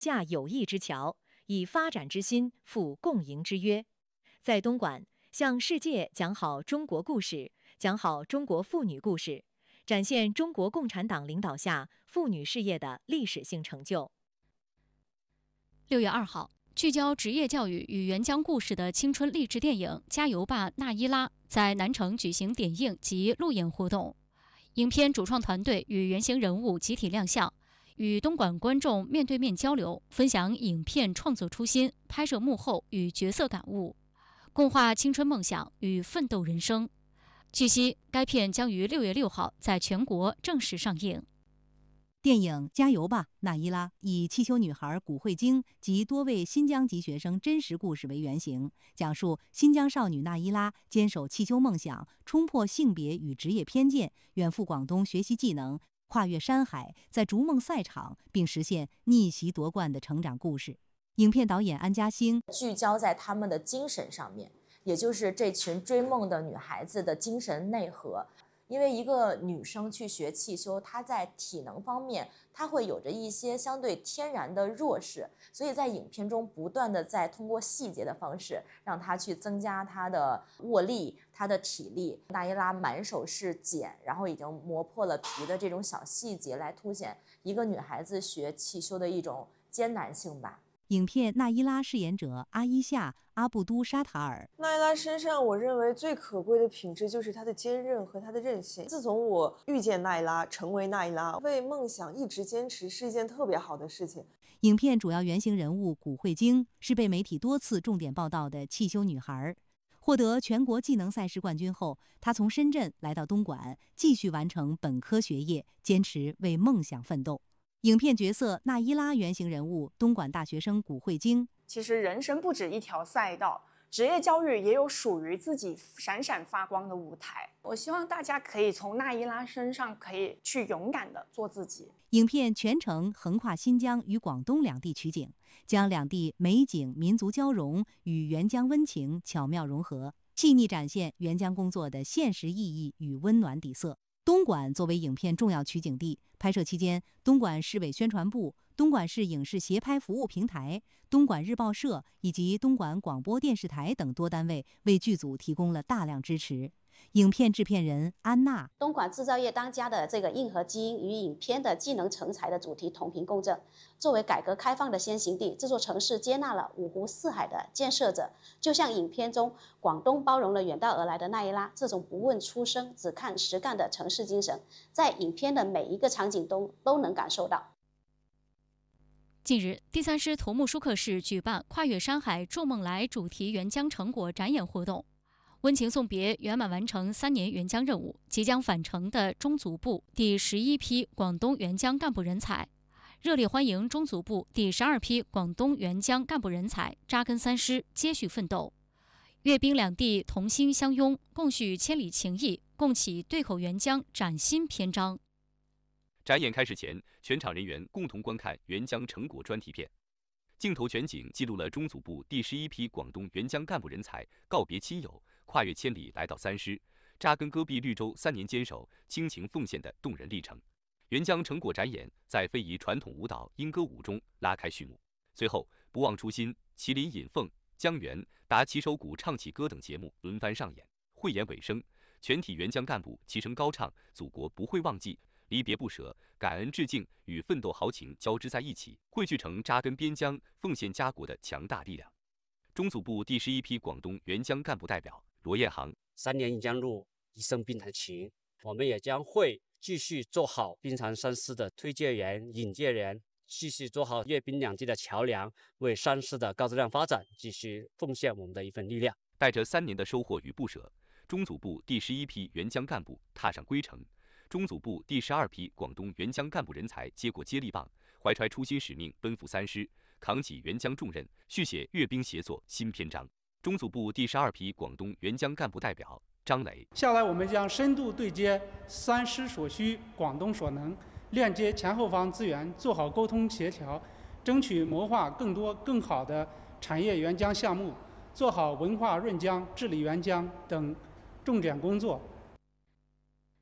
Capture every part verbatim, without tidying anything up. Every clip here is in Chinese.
架友谊之桥，以发展之心赴共赢之约。在东莞，向世界讲好中国故事，讲好中国妇女故事，展现中国共产党领导下妇女事业的历史性成就。 六月二号，聚焦职业教育与援疆故事的青春励志电影《加油吧，纳伊拉》在南城举行点映及路演活动。影片主创团队与原型人物集体亮相，与东莞观众面对面交流，分享影片创作初心、拍摄幕后与角色感悟，共话青春梦想与奋斗人生。据悉，该片将于六月六号在全国正式上映。 电影《加油吧，纳伊拉》以汽修女孩古慧晶及多位新疆籍学生真实故事为原型，讲述新疆少女纳伊拉坚守汽修梦想，冲破性别与职业偏见，远赴广东学习技能，跨越山海，在逐梦赛场并实现逆袭夺冠的成长故事。影片导演安嘉兴聚焦在他们的精神上面，也就是这群追梦的女孩子的精神内核。因为一个女生去学汽修，她在体能方面她会有着一些相对天然的弱势，所以在影片中不断的在通过细节的方式让她去增加她的握力、她的体力。纳伊拉满手是茧，然后已经磨破了皮的这种小细节，来凸显一个女孩子学汽修的一种艰难性吧。 影片纳伊拉饰演者阿伊夏·阿布都沙塔尔。 纳伊拉身上，我认为最可贵的品质就是她的坚韧和她的韧性。自从我遇见纳伊拉，成为纳伊拉，为梦想一直坚持是一件特别好的事情。 影片主要原型人物古慧晶是被媒体多次重点报道的汽修女孩。获得全国技能赛事冠军后，她从深圳来到东莞，继续完成本科学业，坚持为梦想奋斗。影片角色纳伊拉原型人物东莞大学生古慧晶。 其实人生不止一条赛道，职业教育也有属于自己闪闪发光的舞台。我希望大家可以从纳伊拉身上可以去勇敢的做自己。 影片全程横跨新疆与广东两地取景，将两地美景、民族交融与援疆温情巧妙融合，细腻展现援疆工作的现实意义与温暖底色。东莞作为影片重要取景地，拍摄期间，东莞市委宣传部、东莞市影视协拍服务平台、东莞日报社以及东莞广播电视台等多单位为剧组提供了大量支持。影片制片人安娜： 东莞制造业当家的这个硬核基因与影片的技能成才的主题同频共振。作为改革开放的先行地，这座城市接纳了五湖四海的建设者，就像影片中广东包容了远道而来的纳伊拉，这种不问出身只看实干的城市精神，在影片的每一个场景中都能感受到。 近日，第三师头目舒克市举办跨越山海筑梦来主题援疆成果展演活动，温情送别圆满完成三年援疆任务、即将返程的中组部第十一批广东援疆干部人才，热烈欢迎中组部第十二批广东援疆干部人才扎根三师，接续奋斗。粤滨两地同心相拥，共叙千里情谊，共启对口援疆崭新篇章。 展演开始前，全场人员共同观看援疆成果专题片，镜头全景记录了中组部第十一批广东援疆干部人才告别亲友，跨越千里来到三师，扎根戈壁绿洲三年坚守、倾情奉献的动人历程。援疆成果展演在非遗传统舞蹈莺歌舞中拉开序幕，随后不忘初心、麒麟引凤、江源、打旗手鼓唱起歌等节目轮番上演。汇演尾声，全体援疆干部齐声高唱祖国不会忘记，离别不舍、感恩致敬与奋斗豪情交织在一起，汇聚成扎根边疆、奉献家国的强大力量。中组部第十一批广东援疆干部代表罗彦航： 三年援疆路，一生兵团情，我们也将会继续做好滨长三师的推介员、引介员，继续做好粤滨两地的桥梁，为三师的高质量发展继续奉献我们的一份力量。 带着三年的收获与不舍，中组部第十一批援疆干部踏上归程。中组部第十二批广东援疆干部人才接过接力棒，怀揣初心使命奔赴三师，扛起援疆重任，续写粤滨协作新篇章。中组部第十二批广东援疆干部代表张磊： 下来我们将深度对接三师所需、广东所能，链接前后方资源，做好沟通协调，争取谋划更多更好的产业援疆项目，做好文化润疆、治理援疆等重点工作。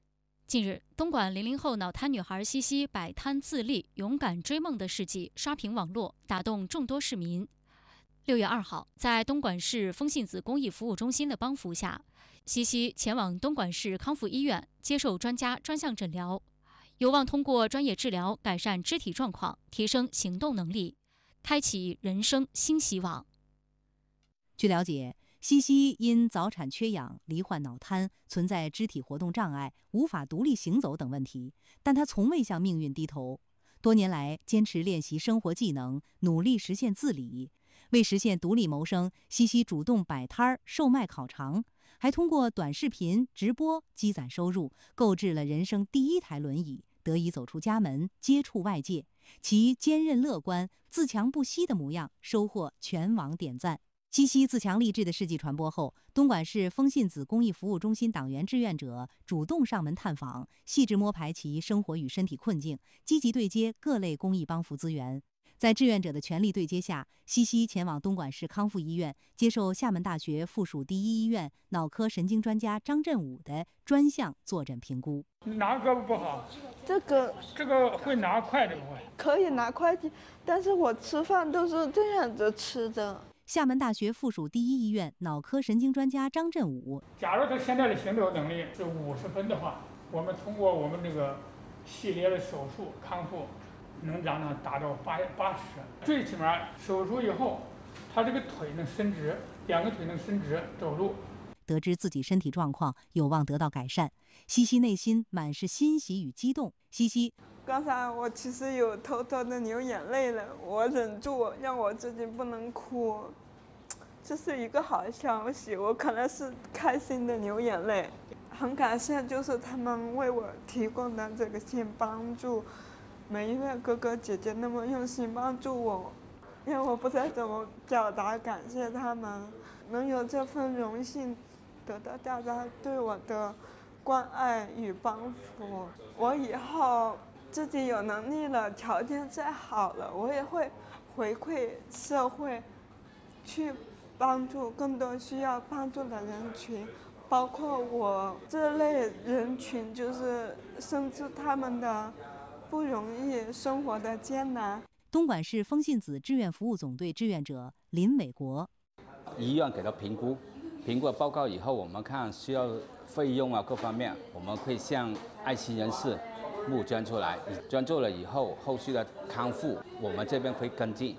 近日，东莞零零后脑瘫女孩西西摆摊自立、勇敢追梦的事迹刷屏网络，打动众多市民。六月二号，在东莞市风信子公益服务中心的帮扶下，西西前往东莞市康复医院接受专家专项诊疗，有望通过专业治疗改善肢体状况，提升行动能力，开启人生新希望。 据了解，西西因早产缺氧、罹患脑瘫，存在肢体活动障碍、无法独立行走等问题，但她从未向命运低头。多年来，坚持练习生活技能，努力实现自理。为实现独立谋生，西西主动摆摊儿、售卖烤肠，还通过短视频、直播积攒收入，购置了人生第一台轮椅，得以走出家门，接触外界。其坚韧乐观、自强不息的模样，收获全网点赞。西西自强励志的事迹传播后，东莞市风信子公益服务中心党员志愿者主动上门探访，细致摸排其生活与身体困境，积极对接各类公益帮扶资源。在志愿者的全力对接下，西西前往东莞市康复医院接受厦门大学附属第一医院脑科神经专家张振武的专项坐诊评估。 哪个不好？ 这个这个会拿筷子不会？ 可以拿筷子，但是我吃饭都是这样子吃的。 厦门大学附属第一医院脑科神经专家张振武， 假如他现在的行走能力是五十分的话，我们通过我们这个系列的手术康复，能让他达到八八十。最起码手术以后，他这个腿能伸直，两个腿能伸直走路。 得知自己身体状况有望得到改善，西西内心满是欣喜与激动。西西， 刚才我其实有偷偷的流眼泪了，我忍住让我自己不能哭。这是一个好消息，我可能是开心的流眼泪。很感谢就是他们为我提供的这个性帮助，每一位哥哥姐姐那么用心帮助我，因为我不知道怎么表达感谢他们，能有这份荣幸得到大家对我的关爱与帮扶。我以后自己有能力了，条件再好了，我也会回馈社会，去帮助更多需要帮助的人群，包括我这类人群，就是深知他们的不容易，生活的艰难。 东莞市风信子志愿服务总队志愿者林伟国， 医院给他评估，评估了报告以后，我们看需要费用啊各方面，我们会向爱心人士募捐出来，捐助了以后，后续的康复我们这边会跟进。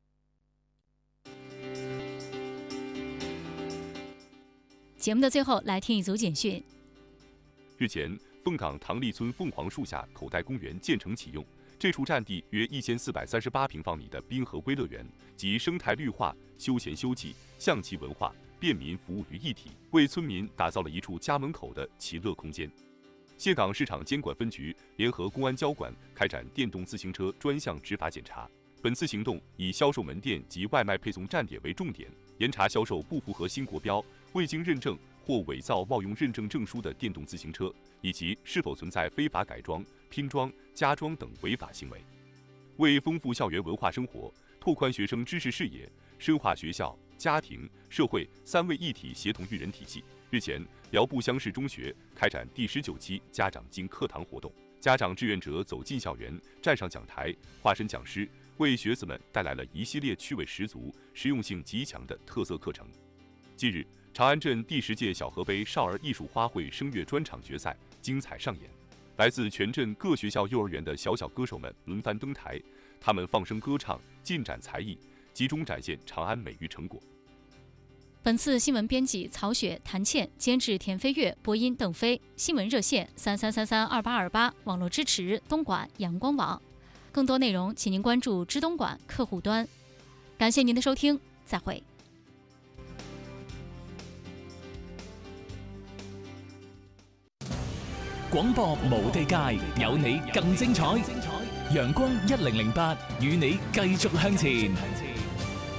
节目的最后，来听一组简讯。 日前，凤岗塘利村凤凰树下口袋公园建成启用。这处占地约一千四百三十八平方米的滨河微乐园，集生态绿化、休闲休憩、象棋文化、便民服务于一体，为村民打造了一处家门口的其乐空间。岘港市场监管分局联合公安交管开展电动自行车专项执法检查。本次行动以销售门店及外卖配送站点为重点，严查销售不符合新国标、未经认证或伪造冒用认证证书的电动自行车，以及是否存在非法改装、拼装、加装等违法行为。为丰富校园文化生活，拓宽学生知识视野，深化学校、家庭、社会三位一体协同育人体系，日前，辽埠乡市中学开展第十九期家长进课堂活动，家长志愿者走进校园，站上讲台，化身讲师，为学子们带来了一系列趣味十足、实用性极强的特色课程。近日，长安镇第十届小河杯少儿艺术花卉声乐专场决赛精彩上演，来自全镇各学校幼儿园的小小歌手们轮番登台，他们放声歌唱，尽展才艺，集中展现长安美育成果。 本次新闻编辑曹雪、谭倩，监制田飞跃，播音邓飞。新闻热线三三三三二八二八，网络支持东莞阳光网。更多内容，请您关注知东莞客户端。感谢您的收聽，再會。 廣播無地界，有你更精彩。陽光一零零八，與你繼續向前。